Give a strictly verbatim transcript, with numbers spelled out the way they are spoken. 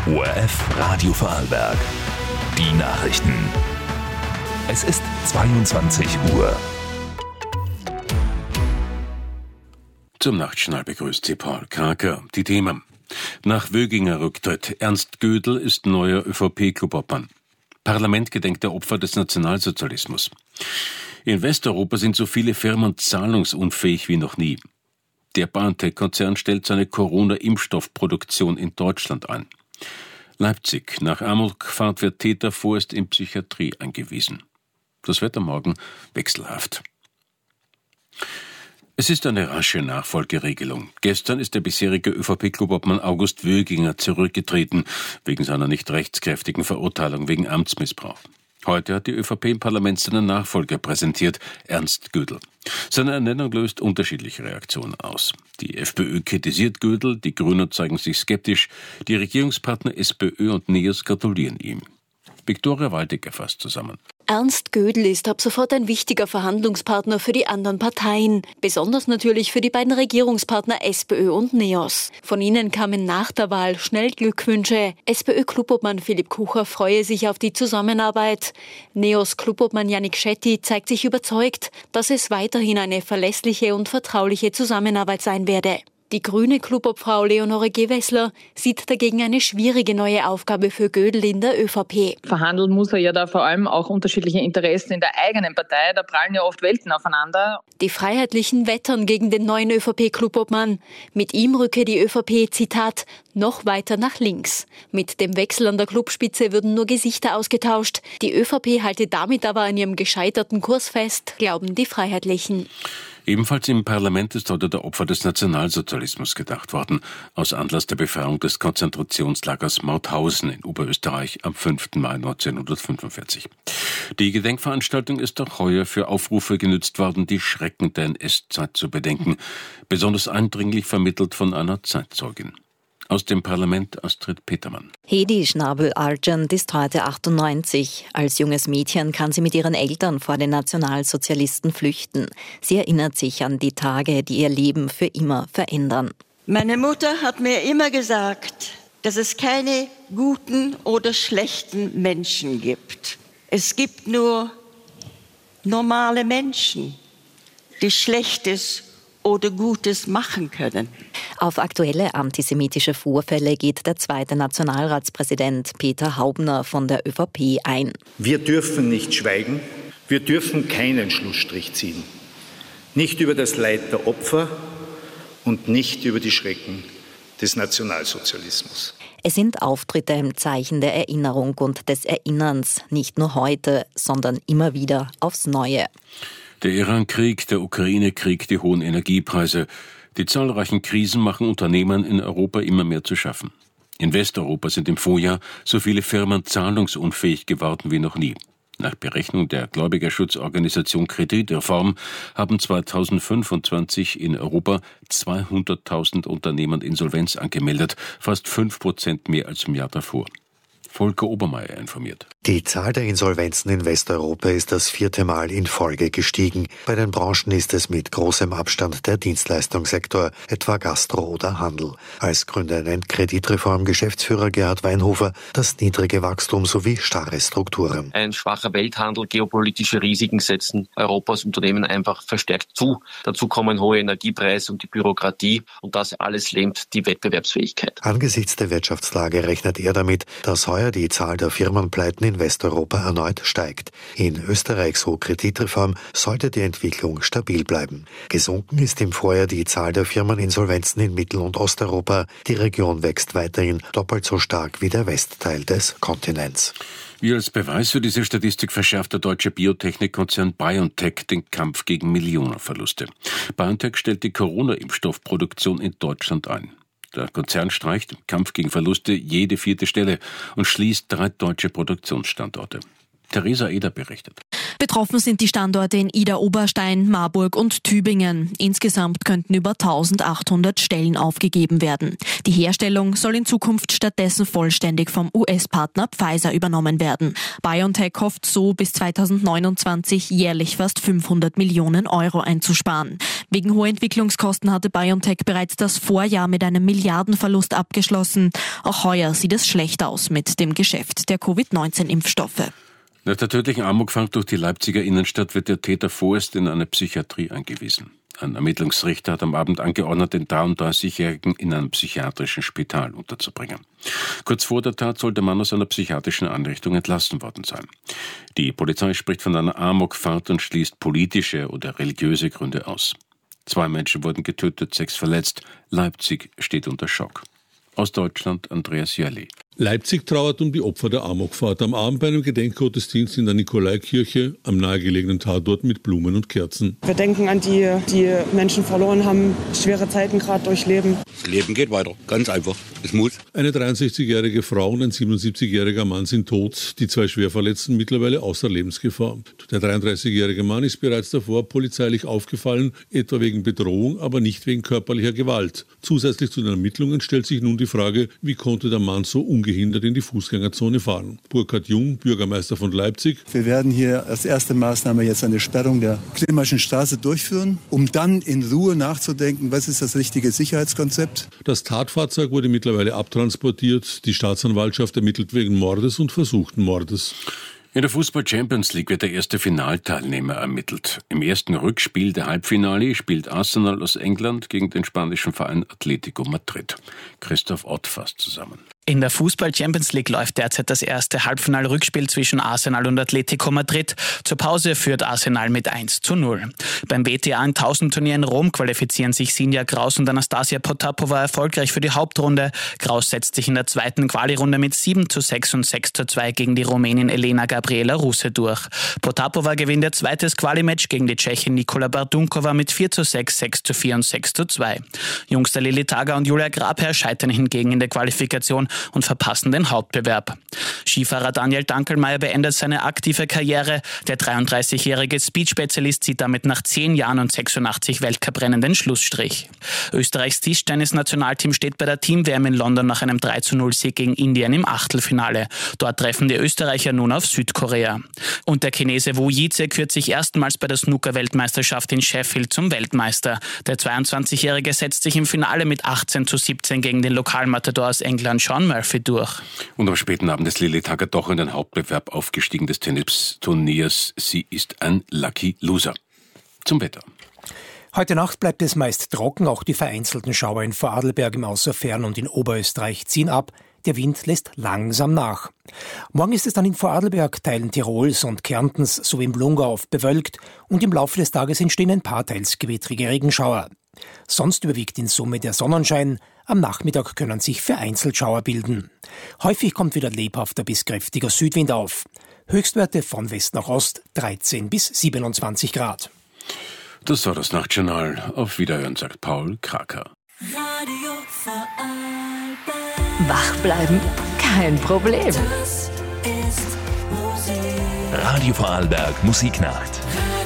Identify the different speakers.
Speaker 1: O R F Radio Vorarlberg. Die Nachrichten. Es ist zweiundzwanzig Uhr.
Speaker 2: Zum Nachtschnall begrüßt Sie Paul Kraker. Die Themen. Nach Wöginger Rücktritt. Ernst Gödel ist neuer ÖVP-Clubobmann. Parlament gedenkt der Opfer des Nationalsozialismus. In Westeuropa sind so viele Firmen zahlungsunfähig wie noch nie. Der BioNTech-Konzern stellt seine Corona-Impfstoffproduktion in Deutschland ein. Leipzig. Nach Amokfahrt wird Täter vorerst in Psychiatrie eingewiesen. Das Wetter morgen wechselhaft. Es ist eine rasche Nachfolgeregelung. Gestern ist der bisherige ÖVP-Clubobmann August Wöginger zurückgetreten, wegen seiner nicht rechtskräftigen Verurteilung wegen Amtsmissbrauch. Heute hat die ÖVP im Parlament seinen Nachfolger präsentiert, Ernst Gödel. Seine Ernennung löst unterschiedliche Reaktionen aus. Die FPÖ kritisiert Gödel, die Grünen zeigen sich skeptisch, die Regierungspartner SPÖ und NEOS gratulieren ihm. Viktoria Waldecker fasst zusammen.
Speaker 3: Ernst Gödel ist ab sofort ein wichtiger Verhandlungspartner für die anderen Parteien. Besonders natürlich für die beiden Regierungspartner SPÖ und NEOS. Von ihnen kamen nach der Wahl schnell Glückwünsche. SPÖ-Clubobmann Philipp Kucher freue sich auf die Zusammenarbeit. NEOS-Clubobmann Yannick Schetti zeigt sich überzeugt, dass es weiterhin eine verlässliche und vertrauliche Zusammenarbeit sein werde. Die grüne Clubobfrau Leonore Gewessler sieht dagegen eine schwierige neue Aufgabe für Gödel in der ÖVP.
Speaker 4: Verhandeln muss er ja da vor allem auch unterschiedliche Interessen in der eigenen Partei. Da prallen ja oft Welten aufeinander.
Speaker 3: Die Freiheitlichen wettern gegen den neuen ÖVP-Clubobmann. Mit ihm rücke die ÖVP, Zitat, noch weiter nach links. Mit dem Wechsel an der Clubspitze würden nur Gesichter ausgetauscht. Die ÖVP halte damit aber an ihrem gescheiterten Kurs fest, glauben die Freiheitlichen.
Speaker 2: Ebenfalls im Parlament ist heute der Opfer des Nationalsozialismus gedacht worden, aus Anlass der Befreiung des Konzentrationslagers Mauthausen in Oberösterreich am fünften Mai neunzehnhundertfünfundvierzig. Die Gedenkveranstaltung ist auch heuer für Aufrufe genützt worden, die Schrecken der N S-Zeit zu bedenken, besonders eindringlich vermittelt von einer Zeitzeugin. Aus dem Parlament Astrid Petermann.
Speaker 5: Hedi Schnabel-Argent ist heute achtundneunzig. Als junges Mädchen kann sie mit ihren Eltern vor den Nationalsozialisten flüchten. Sie erinnert sich an die Tage, die ihr Leben für immer verändern.
Speaker 6: Meine Mutter hat mir immer gesagt, dass es keine guten oder schlechten Menschen gibt. Es gibt nur normale Menschen, die Schlechtes oder Gutes machen können.
Speaker 5: Auf aktuelle antisemitische Vorfälle geht der zweite Nationalratspräsident Peter Haubner von der ÖVP ein.
Speaker 7: Wir dürfen nicht schweigen, wir dürfen keinen Schlussstrich ziehen. Nicht über das Leid der Opfer und nicht über die Schrecken des Nationalsozialismus.
Speaker 5: Es sind Auftritte im Zeichen der Erinnerung und des Erinnerns, nicht nur heute, sondern immer wieder aufs Neue.
Speaker 2: Der Iran-Krieg, der Ukraine-Krieg, die hohen Energiepreise, die zahlreichen Krisen machen Unternehmern in Europa immer mehr zu schaffen. In Westeuropa sind im Vorjahr so viele Firmen zahlungsunfähig geworden wie noch nie. Nach Berechnung der Gläubigerschutzorganisation Kreditreform haben zweitausendfünfundzwanzig in Europa zweihunderttausend Unternehmen Insolvenz angemeldet, fast fünf Prozent mehr als im Jahr davor. Volker Obermeier informiert.
Speaker 8: Die Zahl der Insolvenzen in Westeuropa ist das vierte Mal in Folge gestiegen. Bei den Branchen ist es mit großem Abstand der Dienstleistungssektor, etwa Gastro oder Handel. Als Gründer nennt Kreditreform-Geschäftsführer Gerhard Weinhofer das niedrige Wachstum sowie starre Strukturen.
Speaker 9: Ein schwacher Welthandel, geopolitische Risiken setzen Europas Unternehmen einfach verstärkt zu. Dazu kommen hohe Energiepreise und die Bürokratie und das alles lähmt die Wettbewerbsfähigkeit.
Speaker 8: Angesichts der Wirtschaftslage rechnet er damit, dass heuer die Zahl der Firmenpleiten in Westeuropa erneut steigt. In Österreich, so Kreditreform, sollte die Entwicklung stabil bleiben. Gesunken ist im Vorjahr die Zahl der Firmeninsolvenzen in Mittel- und Osteuropa. Die Region wächst weiterhin doppelt so stark wie der Westteil des Kontinents.
Speaker 2: Wie als Beweis für diese Statistik verschärft der deutsche Biotechnikkonzern BioNTech den Kampf gegen Millionenverluste. BioNTech stellt die Corona-Impfstoffproduktion in Deutschland ein. Der Konzern streicht im Kampf gegen Verluste jede vierte Stelle und schließt drei deutsche Produktionsstandorte. Theresa Eder berichtet.
Speaker 10: Betroffen sind die Standorte in Idar-Oberstein, Marburg und Tübingen. Insgesamt könnten über eintausendachthundert Stellen aufgegeben werden. Die Herstellung soll in Zukunft stattdessen vollständig vom U S-Partner Pfizer übernommen werden. BioNTech hofft so bis zweitausendneunundzwanzig jährlich fast fünfhundert Millionen Euro einzusparen. Wegen hoher Entwicklungskosten hatte BioNTech bereits das Vorjahr mit einem Milliardenverlust abgeschlossen. Auch heuer sieht es schlecht aus mit dem Geschäft der Covid neunzehn Impfstoffe.
Speaker 2: Nach der tödlichen Amokfahrt durch die Leipziger Innenstadt wird der Täter vorerst in eine Psychiatrie eingewiesen. Ein Ermittlungsrichter hat am Abend angeordnet, den dreiunddreißigjährigen in einem psychiatrischen Spital unterzubringen. Kurz vor der Tat soll der Mann aus einer psychiatrischen Einrichtung entlassen worden sein. Die Polizei spricht von einer Amokfahrt und schließt politische oder religiöse Gründe aus. Zwei Menschen wurden getötet, sechs verletzt. Leipzig steht unter Schock. Aus Deutschland Andreas Jörli.
Speaker 11: Leipzig trauert um die Opfer der Amokfahrt. Am Abend bei einem Gedenkgottesdienst in der Nikolaikirche am nahegelegenen Tatort mit Blumen und Kerzen.
Speaker 12: Wir denken an die, die Menschen verloren haben, schwere Zeiten gerade durchleben.
Speaker 13: Das Leben geht weiter, ganz einfach. Es muss.
Speaker 11: Eine dreiundsechzigjährige Frau und ein siebenundsiebzigjähriger Mann sind tot, die zwei Schwerverletzten mittlerweile außer Lebensgefahr. Der dreiunddreißigjährige Mann ist bereits davor polizeilich aufgefallen, etwa wegen Bedrohung, aber nicht wegen körperlicher Gewalt. Zusätzlich zu den Ermittlungen stellt sich nun die Frage, wie konnte der Mann so ungehindert in die Fußgängerzone fahren. Burkhard Jung, Bürgermeister von Leipzig.
Speaker 14: Wir werden hier als erste Maßnahme jetzt eine Sperrung der Klimaschen Straße durchführen, um dann in Ruhe nachzudenken, was ist das richtige Sicherheitskonzept.
Speaker 11: Das Tatfahrzeug wurde mittlerweile abtransportiert. Die Staatsanwaltschaft ermittelt wegen Mordes und versuchten Mordes.
Speaker 2: In der Fußball-Champions League wird der erste Finalteilnehmer ermittelt. Im ersten Rückspiel der Halbfinale spielt Arsenal aus England gegen den spanischen Verein Atletico Madrid. Christoph Ott fasst zusammen.
Speaker 15: In der Fußball-Champions League läuft derzeit das erste Halbfinal-Rückspiel zwischen Arsenal und Atletico Madrid. Zur Pause führt Arsenal mit eins zu null. Beim W T A tausend Turnier in Rom qualifizieren sich Sinja Graus und Anastasia Potapova erfolgreich für die Hauptrunde. Graus setzt sich in der zweiten Quali-Runde mit sieben zu sechs und sechs zu zwei gegen die Rumänin Elena Gabriela Ruse durch. Potapova gewinnt ihr zweites Quali-Match gegen die Tschechin Nikola Bardunkova mit vier zu sechs, sechs zu vier und sechs zu zwei. Jungster Lilly Tager und Julia Grabherr scheitern hingegen in der Qualifikation und verpassen den Hauptbewerb. Skifahrer Daniel Dankelmeier beendet seine aktive Karriere. Der dreiunddreißigjährige Speed-Spezialist zieht damit nach zehn Jahren und sechsundachtzig Weltcuprennen den Schlussstrich. Österreichs Tischtennis-Nationalteam steht bei der Team-W M in London nach einem drei zu null Sieg gegen Indien im Achtelfinale. Dort treffen die Österreicher nun auf Südkorea. Und der Chinese Wu Yize kürt sich erstmals bei der Snooker-Weltmeisterschaft in Sheffield zum Weltmeister. Der zweiundzwanzigjährige setzt sich im Finale mit achtzehn zu siebzehn gegen den Lokalmatador aus England Sean Murphy durch.
Speaker 2: Und am späten Abend ist Lilly Tager doch in den Hauptbewerb aufgestiegen des Tennisturniers. Sie ist ein Lucky Loser. Zum Wetter.
Speaker 16: Heute Nacht bleibt es meist trocken, auch die vereinzelten Schauer in Vorarlberg im Außerfern und in Oberösterreich ziehen ab. Der Wind lässt langsam nach. Morgen ist es dann in Vorarlberg, Teilen Tirols und Kärntens sowie im Blungau oft bewölkt und im Laufe des Tages entstehen ein paar teils gewittrige Regenschauer. Sonst überwiegt in Summe der Sonnenschein. Am Nachmittag können sich vereinzelt Schauer bilden. Häufig kommt wieder lebhafter bis kräftiger Südwind auf. Höchstwerte von West nach Ost dreizehn bis siebenundzwanzig Grad.
Speaker 2: Das war das Nachtjournal. Auf Wiederhören, sagt Paul Kraker.
Speaker 17: Radio Vorarlberg.
Speaker 5: Wach bleiben? Kein Problem.
Speaker 17: Das ist Musik.
Speaker 1: Radio Vorarlberg Musiknacht.